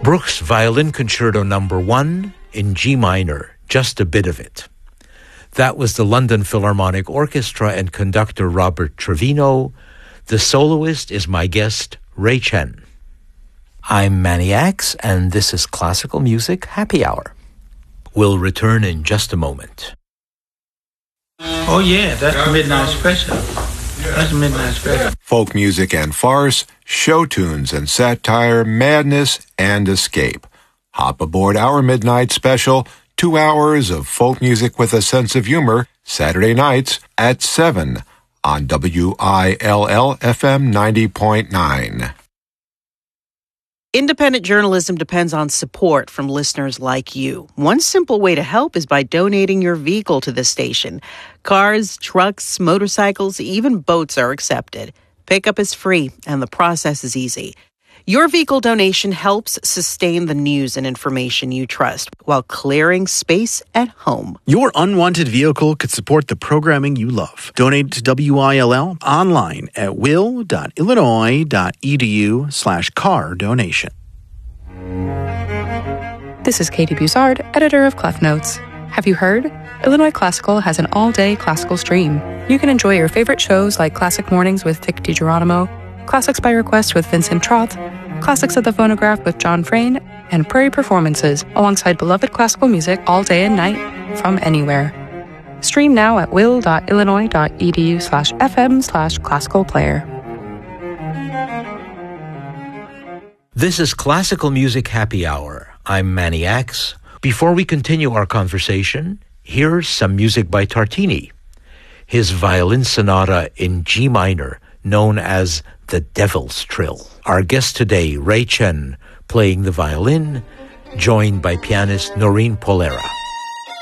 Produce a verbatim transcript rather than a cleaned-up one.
Bruch's Violin Concerto Number One in G minor, just a bit of it. That was the London Philharmonic Orchestra and conductor Robert Trevino. The soloist is my guest, Ray Chen. I'm Manny Axe, and this is Classical Music Happy Hour. We'll return in just a moment. Oh yeah, that's the Midnight Special. That's the Midnight Special. Folk music and farce, show tunes and satire, madness and escape. Hop aboard our Midnight Special, two hours of folk music with a sense of humor, Saturday nights at seven on W I L L F M ninety point nine. Independent journalism depends on support from listeners like you. One simple way to help is by donating your vehicle to the station. Cars, trucks, motorcycles, even boats are accepted. Pickup is free, and the process is easy. Your vehicle donation helps sustain the news and information you trust while clearing space at home. Your unwanted vehicle could support the programming you love. Donate to W I L L online at will.illinois.edu slash car donation. This is Katie Buzard, editor of Clef Notes. Have you heard? Illinois Classical has an all-day classical stream. You can enjoy your favorite shows like Classic Mornings with Vic DiGeronimo, Classics by Request with Vincent Troth, Classics at the Phonograph with John Frayne, and Prairie Performances alongside beloved classical music all day and night from anywhere. Stream now at will.illinois.edu slash fm slash classical player. This is Classical Music Happy Hour. I'm Manny Axe. Before we continue our conversation, here's some music by Tartini. His violin sonata in G minor, known as the Devil's Trill. Our guest today, Ray Chen, playing the violin, joined by pianist Noreen Polera.